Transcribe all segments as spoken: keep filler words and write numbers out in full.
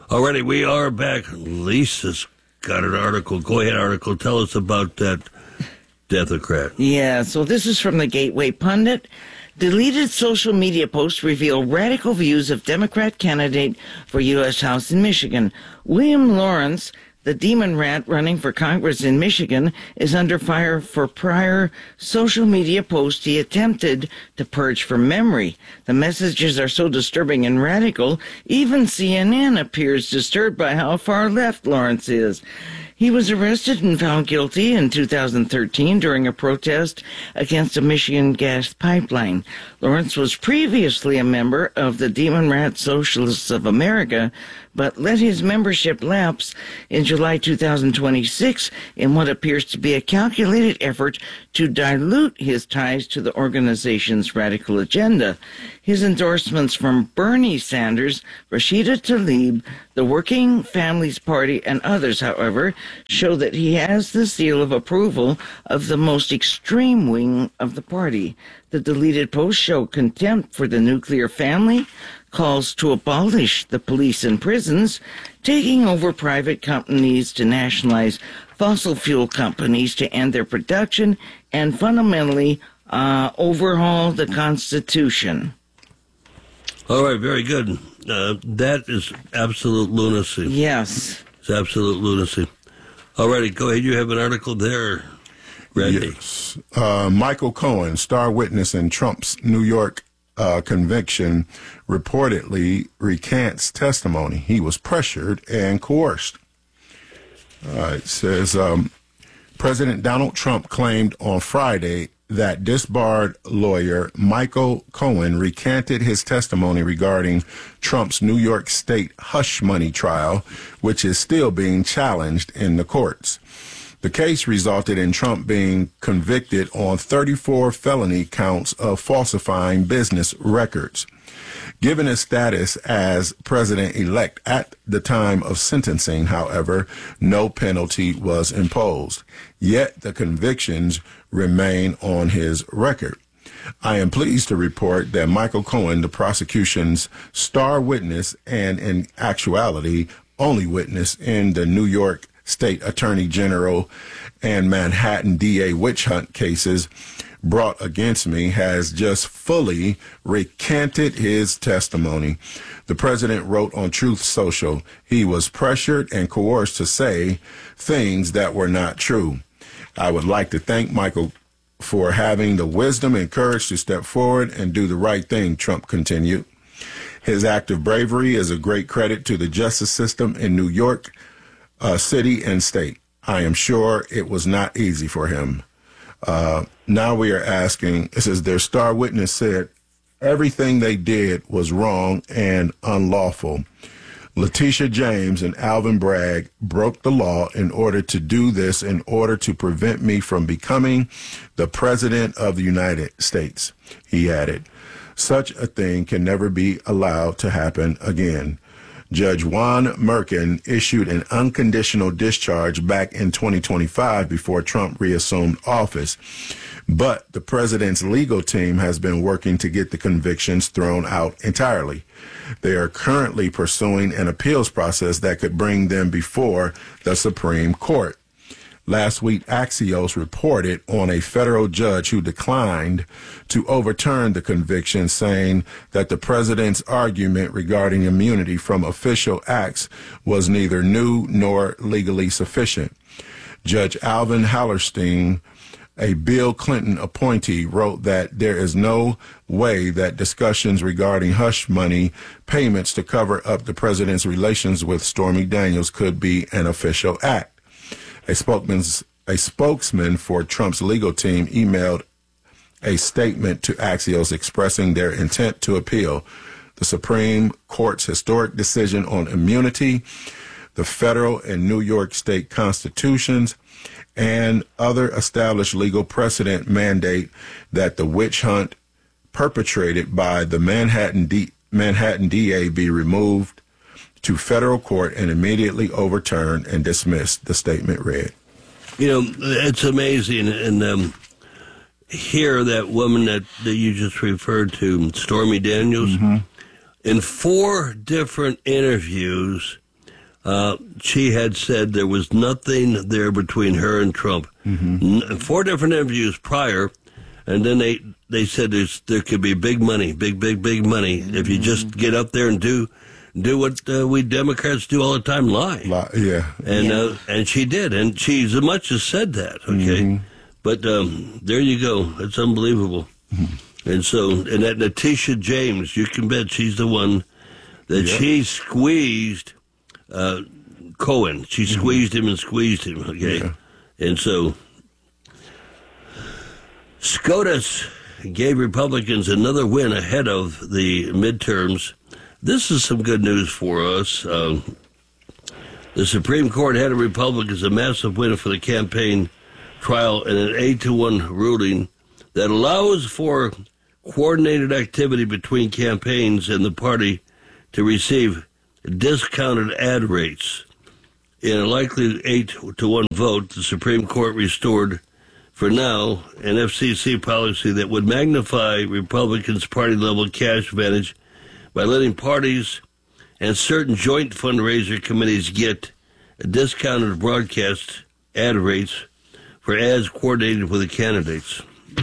Alrighty, we are back. Lisa's got an article. Go ahead, article. Tell us about that Democrat. Yeah, so this is from the Gateway Pundit. Deleted social media posts reveal radical views of Democrat candidate for U S House in Michigan. William Lawrence, the demon rat running for Congress in Michigan, is under fire for prior social media posts he attempted to purge from memory. The messages are so disturbing and radical, even C N N appears disturbed by how far left Lawrence is. He was arrested and found guilty in two thousand thirteen during a protest against a Michigan gas pipeline. Lawrence was previously a member of the Demon Rat Socialists of America, but let his membership lapse in July two thousand twenty-six in what appears to be a calculated effort to dilute his ties to the organization's radical agenda. His endorsements from Bernie Sanders, Rashida Tlaib, the Working Families Party, and others, however, show that he has the seal of approval of the most extreme wing of the party. The deleted posts show contempt for the nuclear family, calls to abolish the police and prisons, taking over private companies to nationalize fossil fuel companies to end their production, and fundamentally uh, overhaul the Constitution. All right, very good. Uh, that is absolute lunacy. Yes. It's absolute lunacy. All righty, go ahead. You have an article there, Randy. Yes. Uh, Michael Cohen, star witness in Trump's New York uh, conviction, reportedly recants testimony. He was pressured and coerced. Uh, it says um, President Donald Trump claimed on Friday that disbarred lawyer Michael Cohen recanted his testimony regarding Trump's New York State hush money trial, which is still being challenged in the courts. The case resulted in Trump being convicted on thirty-four felony counts of falsifying business records. Given his status as president-elect at the time of sentencing, however, no penalty was imposed. Yet the convictions remain on his record. I am pleased to report that Michael Cohen, the prosecution's star witness and in actuality only witness in the New York State Attorney General and Manhattan D A witch hunt cases brought against me, has just fully recanted his testimony. The president wrote on Truth Social, he was pressured and coerced to say things that were not true. I would like to thank Michael for having the wisdom and courage to step forward and do the right thing, Trump continued. His act of bravery is a great credit to the justice system in New York uh, City and state. I am sure it was not easy for him. Uh, now we are asking, it says their star witness said everything they did was wrong and unlawful. Letitia James and Alvin Bragg broke the law in order to do this, in order to prevent me from becoming the president of the United States, he added. Such a thing can never be allowed to happen again. Judge Juan Merkin issued an unconditional discharge back in twenty twenty-five before Trump reassumed office. But the president's legal team has been working to get the convictions thrown out entirely. They are currently pursuing an appeals process that could bring them before the Supreme Court. Last week, Axios reported on a federal judge who declined to overturn the conviction, saying that the president's argument regarding immunity from official acts was neither new nor legally sufficient. Judge Alvin Hallerstein, a Bill Clinton appointee, wrote that there is no way that discussions regarding hush money payments to cover up the president's relations with Stormy Daniels could be an official act. A spokesman's, a spokesman for Trump's legal team emailed a statement to Axios expressing their intent to appeal the Supreme Court's historic decision on immunity, the federal and New York state constitutions, and other established legal precedent mandate that the witch hunt perpetrated by the Manhattan D, Manhattan D A be removed to federal court and immediately overturned and dismissed, the statement read. You know, it's amazing. And um, here, that woman that, that you just referred to, Stormy Daniels, mm-hmm. in four different interviews, uh, she had said there was nothing there between her and Trump. Mm-hmm. N- four different interviews prior, and then they they said there's, there could be big money, big, big, big money mm-hmm. if you just get up there and do do what uh, we Democrats do all the time, lie. lie yeah. And yeah. Uh, and she did, and she as much as said that, okay? Mm-hmm. But um, there you go. It's unbelievable. Mm-hmm. And so, and that Letitia James, you can bet she's the one that yep. she squeezed uh, Cohen. She mm-hmm. squeezed him and squeezed him, okay? Yeah. And so, SCOTUS gave Republicans another win ahead of the midterms. This is some good news for us. Um, the Supreme Court had a Republicans a massive win for the campaign trial in an eight to one ruling that allows for coordinated activity between campaigns and the party to receive discounted ad rates. In a likely eight to one vote, the Supreme Court restored, for now, an F C C policy that would magnify Republicans' party-level cash advantage by letting parties and certain joint fundraiser committees get discounted broadcast ad rates for ads coordinated with the candidates.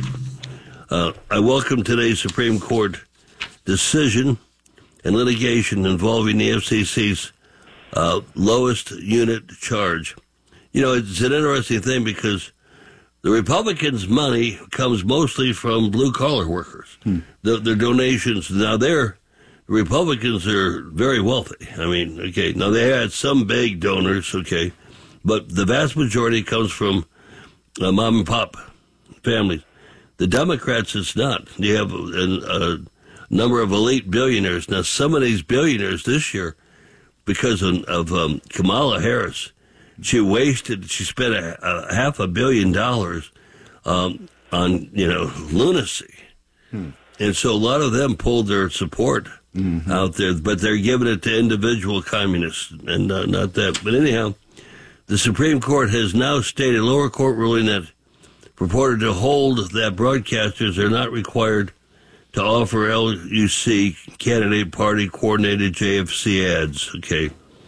Uh, I welcome today's Supreme Court decision and litigation involving the F C C's uh, lowest unit charge. You know, it's an interesting thing because the Republicans' money comes mostly from blue-collar workers. Hmm. The, their donations, now they're, the Republicans are very wealthy. I mean, okay, now they had some big donors, okay, but the vast majority comes from uh, mom and pop families. The Democrats, it's not. You have a, a number of elite billionaires. Now, some of these billionaires this year, because of, of um, Kamala Harris, she wasted, she spent a, a half a billion dollars um, on, you know, lunacy. Hmm. And so a lot of them pulled their support mm-hmm. out there, but they're giving it to individual communists and uh, not that. But anyhow, the Supreme Court has now stated a lower court ruling that purported to hold that broadcasters are not required to offer L U C candidate party coordinated J F C ads. Okay.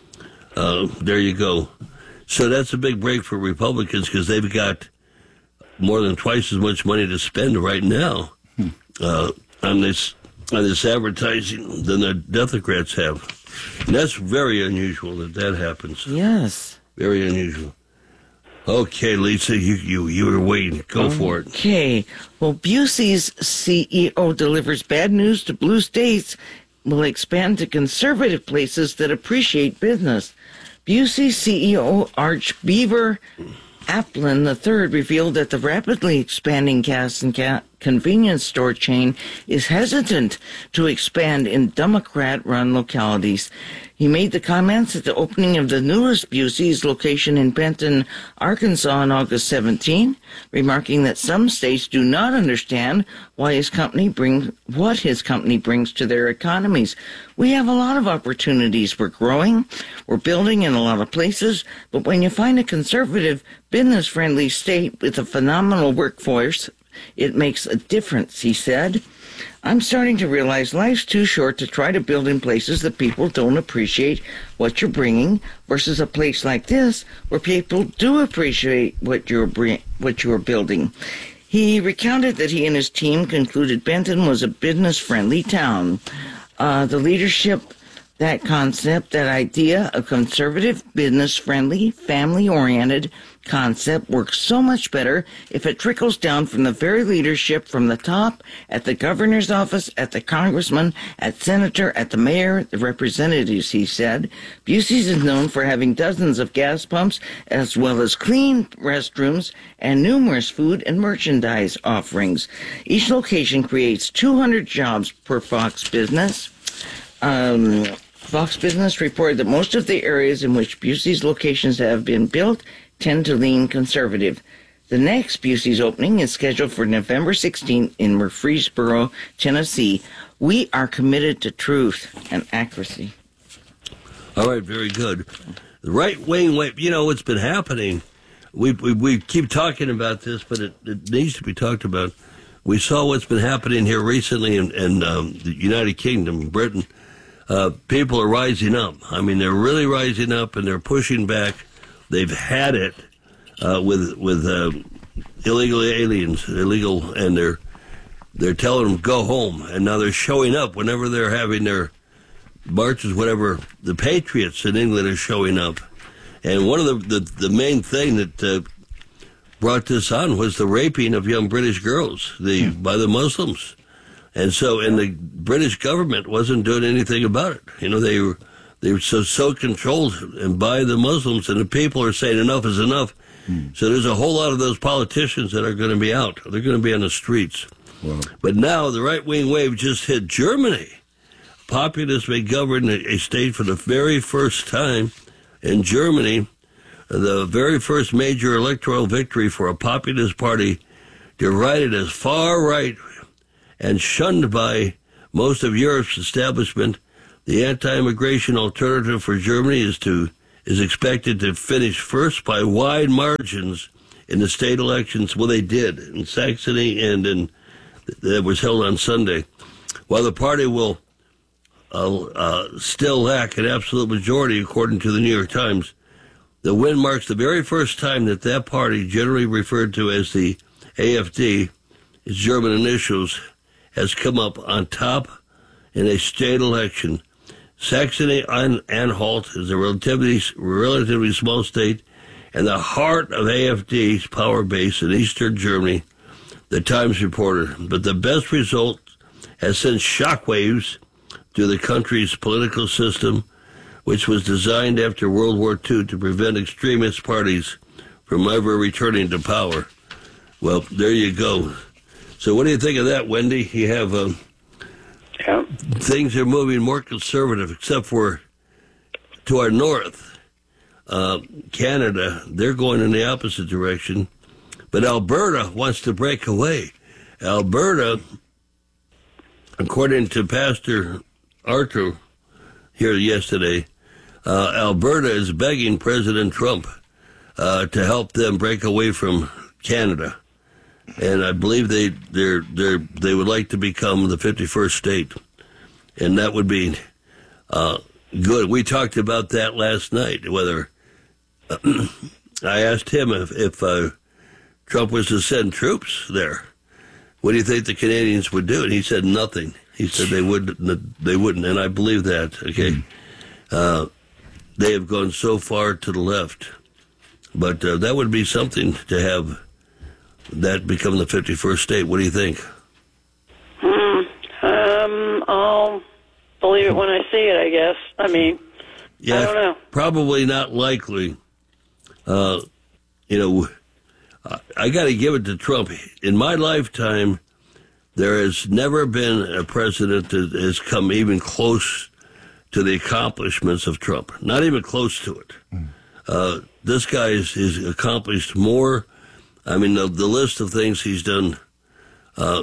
Uh, there you go. So that's a big break for Republicans because they've got more than twice as much money to spend right now hmm. uh, on this on this advertising than the Democrats have. And that's very unusual that that happens. Yes. Very unusual. Okay, Lisa, you you, you were waiting. Go okay. for it. Okay. Well, Busey's C E O delivers bad news to blue states, will expand to conservative places that appreciate business. Busey C E O Arch Beaver Applin the third revealed that the rapidly expanding gas and ca- convenience store chain is hesitant to expand in Democrat-run localities. He made the comments at the opening of the newest Busey's location in Benton, Arkansas on August seventeenth, remarking that some states do not understand why his company brings what his company brings to their economies. We have a lot of opportunities. We're growing, we're building in a lot of places, but when you find a conservative, business-friendly state with a phenomenal workforce, it makes a difference, he said. I'm starting to realize life's too short to try to build in places that people don't appreciate what you're bringing versus a place like this where people do appreciate what you're bring, what you're building. He recounted that he and his team concluded Benton was a business-friendly town. Uh, the leadership, that concept, that idea of conservative, business-friendly, family-oriented concept works so much better if it trickles down from the very leadership from the top, at the governor's office, at the congressman, at senator, at the mayor, the representatives, he said. Busey's is known for having dozens of gas pumps as well as clean restrooms and numerous food and merchandise offerings. Each location creates two hundred jobs per Fox Business. Um, Fox Business reported that most of the areas in which Busey's locations have been built tend to lean conservative. The next Busey's opening is scheduled for November sixteenth in Murfreesboro, Tennessee. We are committed to truth and accuracy. All right, very good. The right-wing, you know, what's been happening, we, we we keep talking about this, but it, it needs to be talked about. We saw what's been happening here recently in, in um, the United Kingdom, Britain. uh, people are rising up. I mean, they're really rising up, and they're pushing back. They've had it uh, with with uh, illegal aliens, illegal, and they're they're telling them go home, and now they're showing up whenever they're having their marches, whatever. The patriots in England are showing up, and one of the the, the main thing that uh, brought this on was the raping of young British girls the hmm. by the Muslims. And so, and the British government wasn't doing anything about it. You know, they were they were so so controlled and by the Muslims, and the people are saying enough is enough. Hmm. So there's a whole lot of those politicians that are going to be out. They're going to be on the streets. Wow. But now the right-wing wave just hit Germany. Populists may govern a state for the very first time in Germany. The very first major electoral victory for a populist party derided as far right and shunned by most of Europe's establishment. The anti-immigration alternative for Germany is to is expected to finish first by wide margins in the state elections. Well, they did in Saxony, and in that was held on Sunday. While the party will uh, uh, still lack an absolute majority, according to the New York Times, the win marks the very first time that that party, generally referred to as the A F D, its German initials, has come up on top in a state election. Saxony-Anhalt is a relatively, relatively small state and the heart of A F D's power base in eastern Germany, the Times reported. But the best result has sent shockwaves through the country's political system, which was designed after World War Two to prevent extremist parties from ever returning to power. Well, there you go. So what do you think of that, Wendy? You have uh, yeah. things are moving more conservative, except for to our north, uh, Canada. They're going in the opposite direction. But Alberta wants to break away. Alberta, according to Pastor Arthur here yesterday, uh, Alberta is begging President Trump uh, to help them break away from Canada. And I believe they they're, they're, they would like to become the fifty-first state. And that would be uh, good. We talked about that last night, whether uh, I asked him if, if uh, Trump was to send troops there, what do you think the Canadians would do? And he said nothing. He said they wouldn't, they wouldn't, and I believe that, okay? Uh, they have gone so far to the left. But uh, that would be something to have that become the fifty-first state. What do you think? Hmm. Um, I'll believe it when I see it, I guess. I mean, yeah, I don't know. Probably not likely. Uh, you know, I, I got to give it to Trump. In my lifetime, there has never been a president that has come even close to the accomplishments of Trump. Not even close to it. Mm. Uh, this guy has accomplished more. I mean, the, the list of things he's done, uh,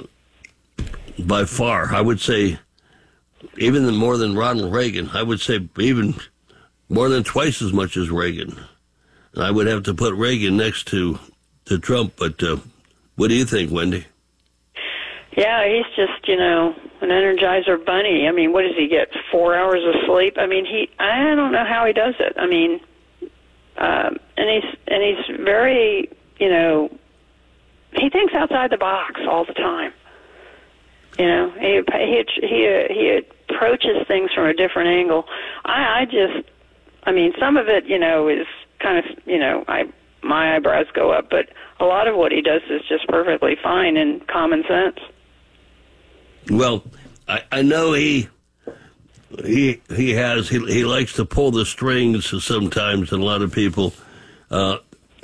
by far, I would say, even more than Ronald Reagan. I would say even more than twice as much as Reagan. And I would have to put Reagan next to, to Trump. But uh, what do you think, Wendy? Yeah, he's just, you know, an Energizer bunny. I mean, what does he get, four hours of sleep? I mean, he, I don't know how he does it. I mean, um, and he's and he's very... You know, he thinks outside the box all the time. You know, he he he, he approaches things from a different angle. I, I just, I mean, some of it, you know, is kind of, you know, I my eyebrows go up, but a lot of what he does is just perfectly fine and common sense. Well, I, I know he he he has he he likes to pull the strings sometimes, and a lot of people. Uh,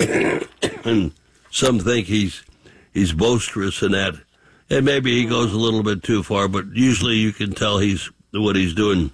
and some think he's he's boisterous in that, and maybe he goes a little bit too far. But usually, you can tell he's what he's doing.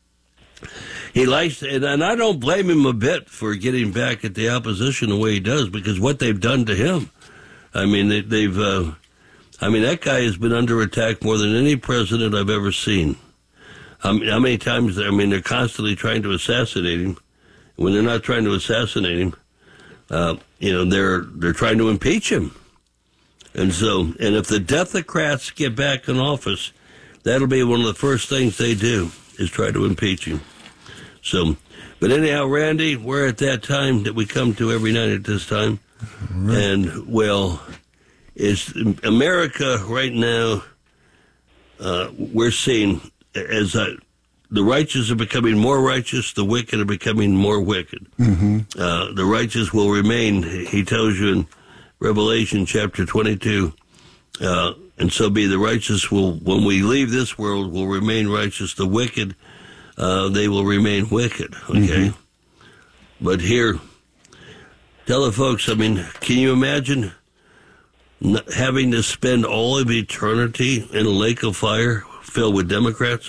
He likes, to, and, and I don't blame him a bit for getting back at the opposition the way he does, because what they've done to him. I mean, they, they've. Uh, I mean, that guy has been under attack more than any president I've ever seen. I mean, how many times? I mean, they're constantly trying to assassinate him. When they're not trying to assassinate him. Uh, you know, they're they're trying to impeach him. And so, and if the Democrats get back in office, that'll be one of the first things they do. is try to impeach him. So, but anyhow, Randy, we're at that time that we come to every night at this time. Right. And, well, it's America right now, uh, we're seeing as uh, the righteous are becoming more righteous, the wicked are becoming more wicked. Mm-hmm. Uh, the righteous will remain, he tells you in Revelation chapter twenty-two, uh, and so be the righteous will, when we leave this world, will remain righteous. The wicked, uh, they will remain wicked, okay? Mm-hmm. But here, tell the folks, I mean, can you imagine not having to spend all of eternity in a lake of fire filled with Democrats?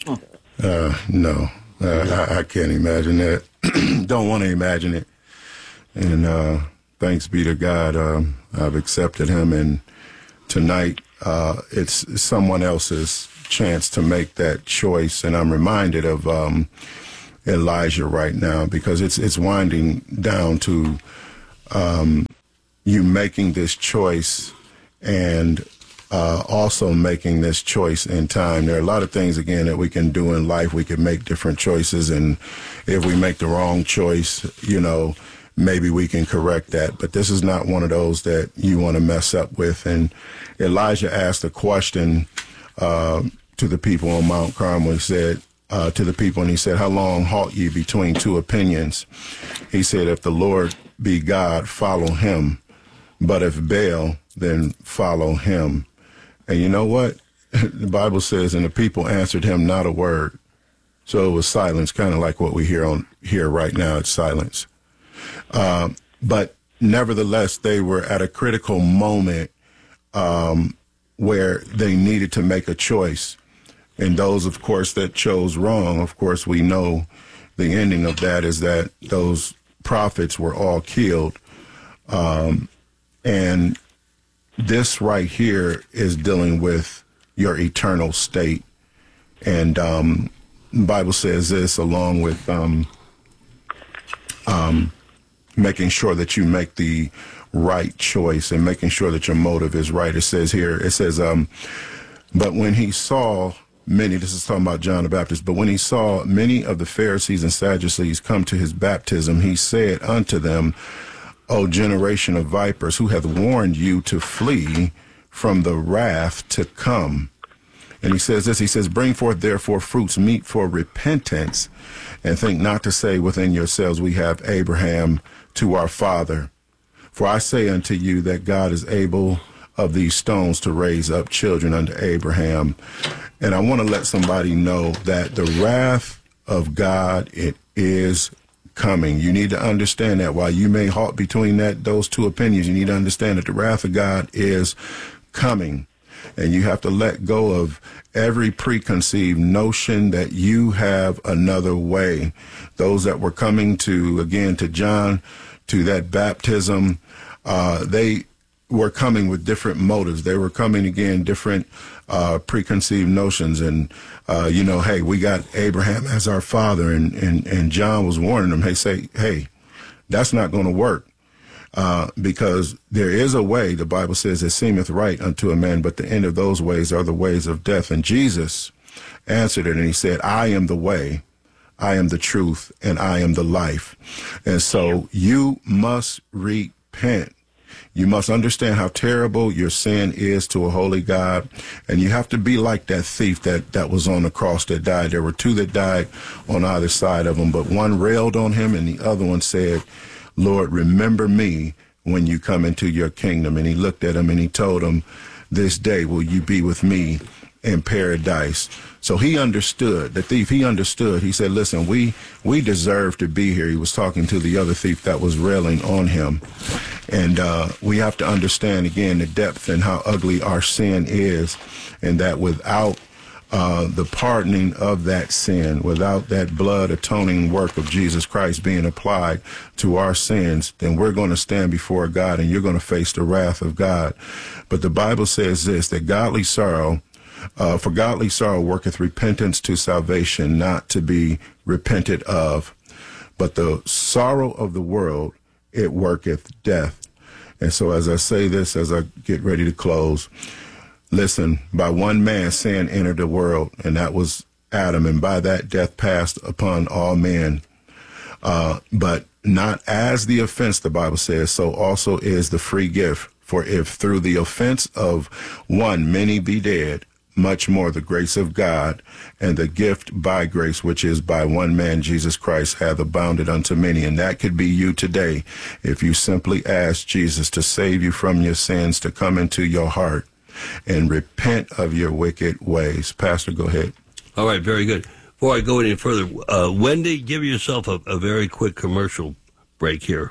Uh, no, uh, I, I can't imagine that. Don't want to imagine it. And uh, thanks be to God, um, I've accepted him. And tonight, uh, it's someone else's chance to make that choice. And I'm reminded of um, Elijah right now, because it's it's winding down to um, you making this choice and Uh, also making this choice in time. There are a lot of things, again, that we can do in life. We can make different choices, and if we make the wrong choice, you know, maybe we can correct that. But this is not one of those that you want to mess up with. And Elijah asked a question uh, to the people on Mount Carmel. He said uh, to the people, and he said, "How long halt ye between two opinions?" He said, "If the Lord be God, follow him. But if Baal, then follow him." And you know what? The Bible says, and the people answered him not a word. So it was silence, kind of like what we hear on here right now. It's silence. Uh, but nevertheless, they were at a critical moment um, where they needed to make a choice. And those, of course, that chose wrong, of course, we know the ending of that is that those prophets were all killed. Um, and this right here is dealing with your eternal state. And um, the Bible says this, along with um, um, making sure that you make the right choice and making sure that your motive is right. It says here, it says, um, but when he saw many, this is talking about John the Baptist, but when he saw many of the Pharisees and Sadducees come to his baptism, he said unto them, O generation of vipers, who hath warned you to flee from the wrath to come? And he says this, he says, bring forth therefore fruits meet for repentance, and think not to say within yourselves, we have Abraham to our father. For I say unto you that God is able of these stones to raise up children unto Abraham. And I want to let somebody know that the wrath of God, it is coming. You need to understand that. While you may halt between that those two opinions, you need to understand that the wrath of God is coming. And you have to let go of every preconceived notion that you have another way. Those that were coming to, again, to John, to that baptism, uh, they were coming with different motives. They were coming, again, different uh, preconceived notions. And, uh, you know, hey, we got Abraham as our father. And, and, and John was warning them, hey, say, hey, that's not going to work. Uh, because there is a way, the Bible says, it seemeth right unto a man, but the end of those ways are the ways of death. And Jesus answered it, and he said, I am the way, I am the truth, and I am the life. And so you must repent. You must understand how terrible your sin is to a holy God. And you have to be like that thief that, that was on the cross that died. There were two that died on either side of him, but one railed on him and the other one said, Lord, remember me when you come into your kingdom. And he looked at him and he told him, this day will you be with me in paradise. So he understood, the thief, he understood. He said, listen, we we deserve to be here. He was talking to the other thief that was railing on him. And uh, we have to understand, again, the depth and how ugly our sin is, and that without uh, the pardoning of that sin, without that blood atoning work of Jesus Christ being applied to our sins, then we're going to stand before God and you're going to face the wrath of God. But the Bible says this, that godly sorrow, uh, for godly sorrow worketh repentance to salvation, not to be repented of. But the sorrow of the world, it worketh death. And so as I say this, as I get ready to close, listen, by one man sin entered the world, and that was Adam, and by that death passed upon all men. Uh, but not as the offense, the Bible says, so also is the free gift. For if through the offense of one many be dead, much more the grace of God and the gift by grace, which is by one man, Jesus Christ, hath abounded unto many. And that could be you today if you simply ask Jesus to save you from your sins, to come into your heart and repent of your wicked ways. Pastor, go ahead. All right, very good. Before I go any further, uh, Wendy, give yourself a, a very quick commercial break here.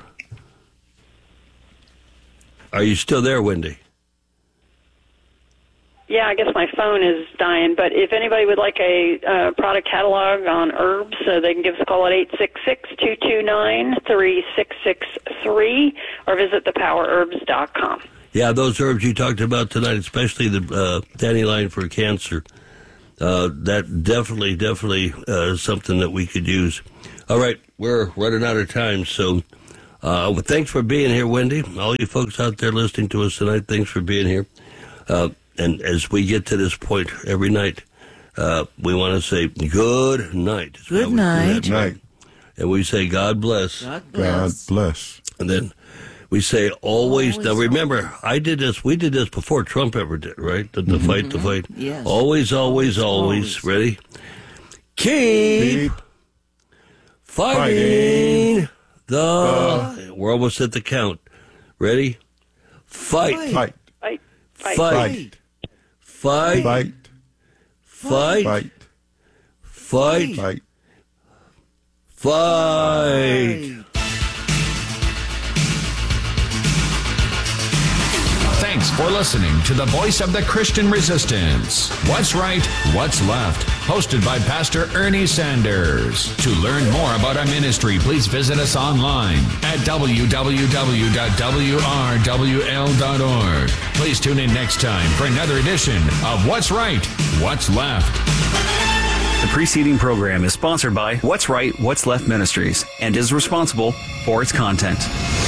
Are you still there, Wendy? Yeah, I guess my phone is dying, but if anybody would like a uh, product catalog on herbs, uh, they can give us a call at eight six six, two two nine, three six six three or visit the power herbs dot com. Yeah, those herbs you talked about tonight, especially the uh, dandelion for cancer, uh, that definitely, definitely uh, is something that we could use. All right, we're running out of time, so uh, well, thanks for being here, Wendy. All you folks out there listening to us tonight, thanks for being here. Uh, and as we get to this point every night, uh, we want to say good night. Good night. Good night. And we say God bless. God God bless. bless. And then we say always. Always, Now remember, always. I did this. We did this before Trump ever did, right? The, the fight, the fight. Yes. Always, always, always. Always. Ready? Keep, Keep fighting, the. We're almost at the count. Ready? Fight. Fight. Fight, Fight. fight, Fight. Fight. Fight. Fight. Fight. Fight. Fight. Fight. Thanks for listening to the voice of the Christian resistance. What's Right, What's Left? Hosted by Pastor Ernie Sanders. To learn more about our ministry, please visit us online at w w w dot w r w l dot org. Please tune in next time for another edition of What's Right, What's Left. The preceding program is sponsored by What's Right, What's Left Ministries and is responsible for its content.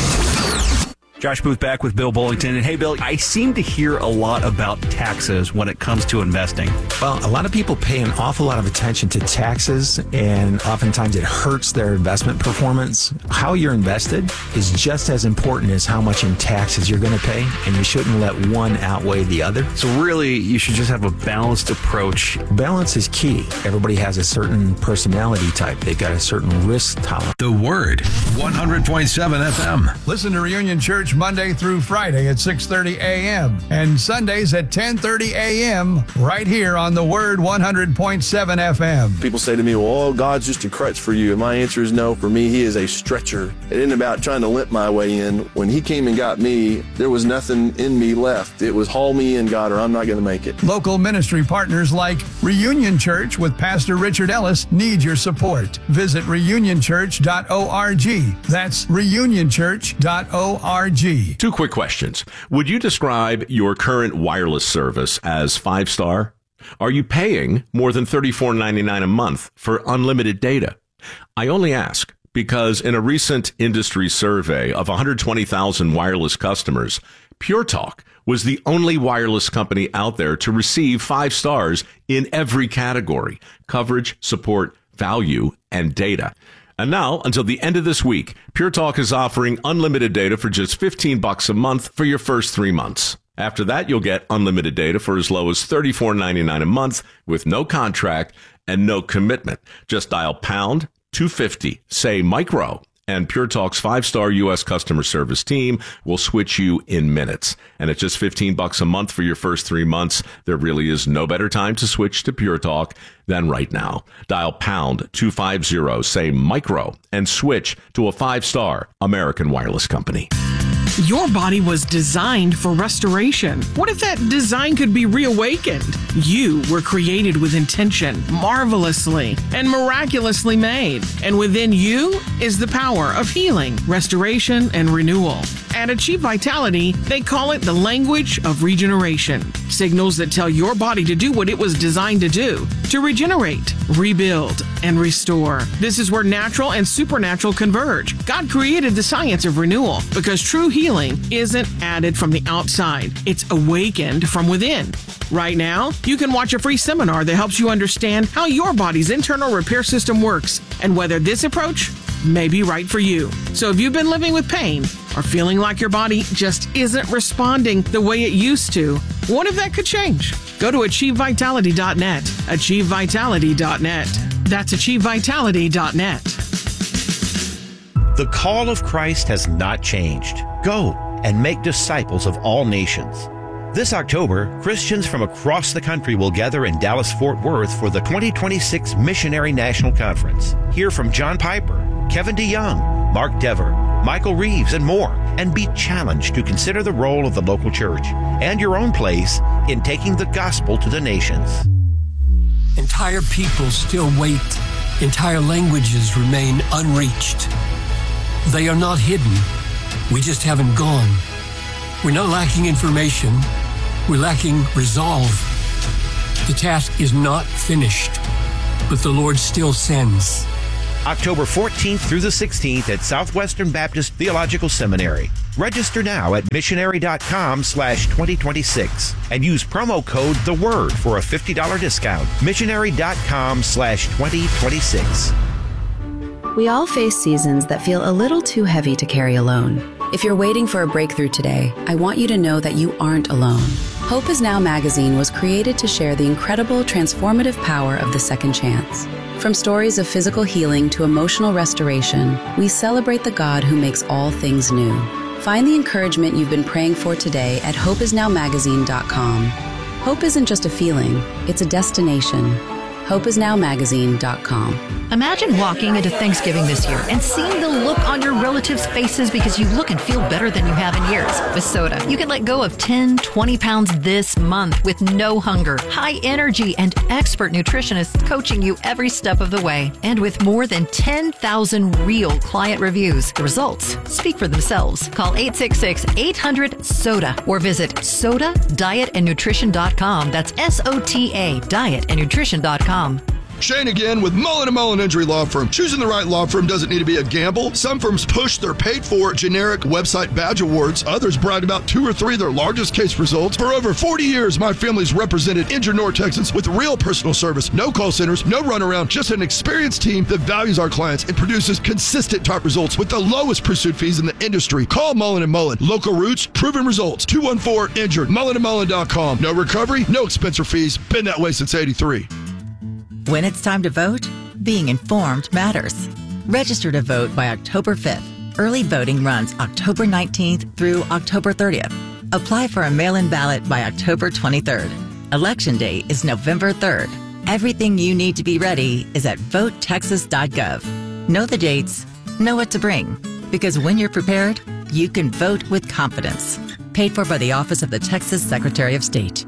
Josh Booth back with Bill Bullington. And hey, Bill, I seem to hear a lot about taxes when it comes to investing. Well, a lot of people pay an awful lot of attention to taxes, and oftentimes it hurts their investment performance. How you're invested is just as important as how much in taxes you're going to pay, and you shouldn't let one outweigh the other. So really, you should just have a balanced approach. Balance is key. Everybody has a certain personality type. They've got a certain risk tolerance. The Word, one hundred point seven F M. Listen to Reunion Church Monday through Friday at six thirty a.m. and Sundays at ten thirty a.m. right here on the Word one hundred point seven F M. People say to me, well, oh, God's just a crutch for you. And my answer is no. For me, he is a stretcher. It isn't about trying to limp my way in. When he came and got me, there was nothing in me left. It was haul me in, God, or I'm not going to make it. Local ministry partners like Reunion Church with Pastor Richard Ellis need your support. Visit reunion church dot org. That's reunion church dot org. Two quick questions. Would you describe your current wireless service as five-star? Are you paying more than thirty-four ninety-nine a month for unlimited data? I only ask because in a recent industry survey of one hundred twenty thousand wireless customers, Pure Talk was the only wireless company out there to receive five stars in every category: coverage, support, value, and data. And now, until the end of this week, Pure Talk is offering unlimited data for just fifteen bucks a month for your first three months. After that, you'll get unlimited data for as low as thirty-four ninety-nine a month with no contract and no commitment. Just dial pound two fifty, say micro, and Pure Talk's five-star U S customer service team will switch you in minutes. And at just fifteen bucks a month for your first three months, there really is no better time to switch to Pure Talk than right now. Dial pound two fifty, say micro, and switch to a five-star American wireless company. Your body was designed for restoration. What if that design could be reawakened? You were created with intention, marvelously and miraculously made. And within you is the power of healing, restoration, and renewal. At Achieve Vitality, they call it the language of regeneration. Signals that tell your body to do what it was designed to do, to regenerate, rebuild, and restore. This is where natural and supernatural converge. God created the science of renewal because true healing isn't added from the outside. It's awakened from within. Right now, you can watch a free seminar that helps you understand how your body's internal repair system works and whether this approach may be right for you. So if you've been living with pain or feeling like your body just isn't responding the way it used to, what if that could change? Go to achieve vitality dot net. achieve vitality dot net. That's achieve vitality dot net. The call of Christ has not changed. Go and make disciples of all nations. This October, Christians from across the country will gather in Dallas-Fort Worth for the twenty twenty-six Missionary National Conference. Hear from John Piper, Kevin DeYoung, Mark Dever, Michael Reeves, and more, and be challenged to consider the role of the local church and your own place in taking the gospel to the nations. Entire peoples still wait. Entire languages remain unreached. They are not hidden. We just haven't gone. We're not lacking information. We're lacking resolve. The task is not finished, but the Lord still sends. October fourteenth through the sixteenth at Southwestern Baptist Theological Seminary. Register now at missionary.com slash 2026 and use promo code The Word for a fifty dollars discount. Missionary.com slash 2026. We all face seasons that feel a little too heavy to carry alone. If you're waiting for a breakthrough today, I want you to know that you aren't alone. Hope Is Now magazine was created to share the incredible transformative power of the second chance. From stories of physical healing to emotional restoration, we celebrate the God who makes all things new. Find the encouragement you've been praying for today at hope is now magazine dot com. Hope isn't just a feeling, it's a destination. hope is now magazine dot com. Imagine walking into Thanksgiving this year and seeing the look on your relatives' faces because you look and feel better than you have in years. With Soda, you can let go of ten, twenty pounds this month with no hunger, high energy, and expert nutritionists coaching you every step of the way. And with more than ten thousand real client reviews, the results speak for themselves. Call eight six six, eight hundred, SODA or visit soda diet and nutrition dot com. That's S O T A, diet and nutrition dot com. Shane again with Mullen and Mullen Injury Law Firm. Choosing the right law firm doesn't need to be a gamble. Some firms push their paid-for generic website badge awards. Others brag about two or three of their largest case results. For over forty years, my family's represented injured North Texans with real personal service. No call centers, no runaround, just an experienced team that values our clients and produces consistent top results with the lowest pursuit fees in the industry. Call Mullen and Mullen. Local roots, proven results. two one four, injured. mullen and mullen dot com. No recovery, no expense or fees. Been that way since eighty-three. When it's time to vote, being informed matters. Register to vote by October fifth. Early voting runs October nineteenth through October thirtieth. Apply for a mail-in ballot by October twenty-third. Election day is November third. Everything you need to be ready is at vote texas dot gov. Know the dates, know what to bring, because when you're prepared, you can vote with confidence. Paid for by the Office of the Texas Secretary of State.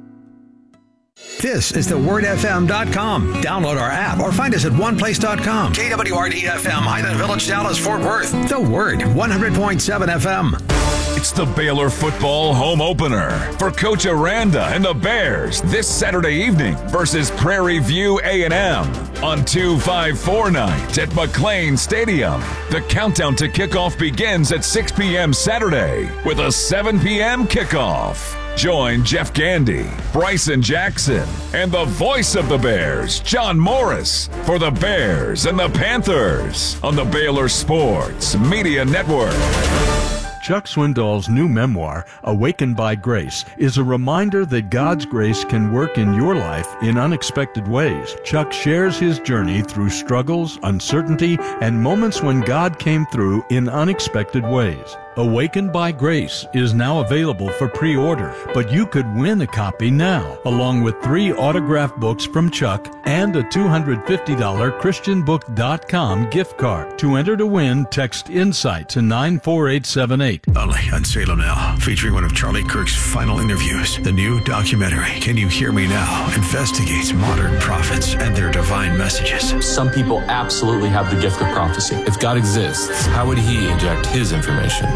This is the word f m dot com. Download our app or find us at one place dot com. K W R D F M, Highland Village, Dallas, Fort Worth. The Word, one hundred point seven F M. It's the Baylor football home opener for Coach Aranda and the Bears this Saturday evening versus Prairie View A and M on two five four night at McLean Stadium. The countdown to kickoff begins at six p.m. Saturday with a seven p.m. kickoff. Join Jeff Gandy, Bryson Jackson, and the voice of the Bears, John Morris, for the Bears and the Panthers on the Baylor Sports Media Network. Chuck Swindoll's new memoir, Awakened by Grace, is a reminder that God's grace can work in your life in unexpected ways. Chuck shares his journey through struggles, uncertainty, and moments when God came through in unexpected ways. Awakened by Grace is now available for pre-order, but you could win a copy now, along with three autographed books from Chuck and a two hundred fifty dollars christian book dot com gift card. To enter to win, text INSIGHT to nine four eight seven eight. Only on Salem Now, featuring one of Charlie Kirk's final interviews. The new documentary, Can You Hear Me Now?, investigates modern prophets and their divine messages. Some people absolutely have the gift of prophecy. If God exists, how would he inject his information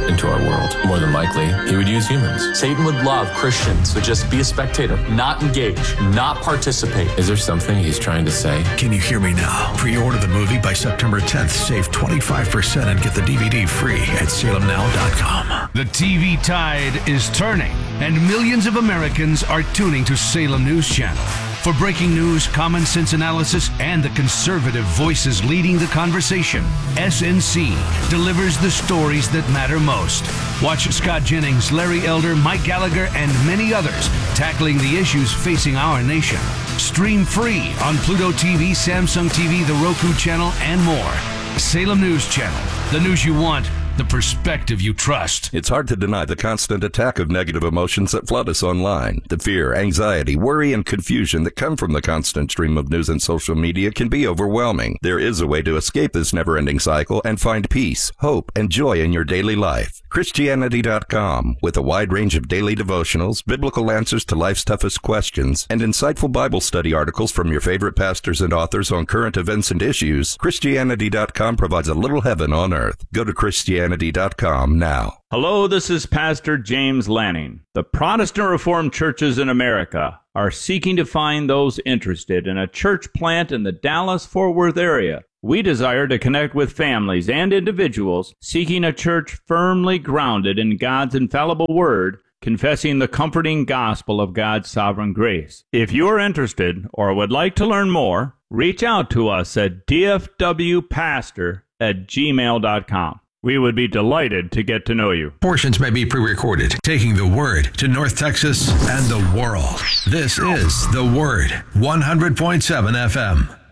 into our world. More than likely, he would use humans. Satan would love Christians to just be a spectator, not engage, not participate. Is there something he's trying to say? Can you hear me now? Pre-order the movie by September tenth. Save twenty-five percent and get the D V D free at salem now dot com. The T V tide is turning, and millions of Americans are tuning to Salem News Channel. For breaking news, common sense analysis, and the conservative voices leading the conversation, S N C delivers the stories that matter most. Watch Scott Jennings, Larry Elder, Mike Gallagher, and many others tackling the issues facing our nation. Stream free on Pluto T V, Samsung T V, the Roku channel, and more. Salem News Channel, the news you want, the perspective you trust. It's hard to deny the constant attack of negative emotions that flood us online. The fear, anxiety, worry, and confusion that come from the constant stream of news and social media can be overwhelming. There is a way to escape this never-ending cycle and find peace, hope, and joy in your daily life. Christianity dot com, with a wide range of daily devotionals, biblical answers to life's toughest questions, and insightful Bible study articles from your favorite pastors and authors on current events and issues, Christianity dot com provides a little heaven on earth. Go to Christianity dot com now. Hello, this is Pastor James Lanning. The Protestant Reformed churches in America are seeking to find those interested in a church plant in the Dallas-Fort Worth area. We desire to connect with families and individuals seeking a church firmly grounded in God's infallible word, confessing the comforting gospel of God's sovereign grace. If you are interested or would like to learn more, reach out to us at d f w pastor at gmail dot com. We would be delighted to get to know you. Portions may be pre-recorded, taking the Word to North Texas and the world. This is The Word, one hundred point seven F M.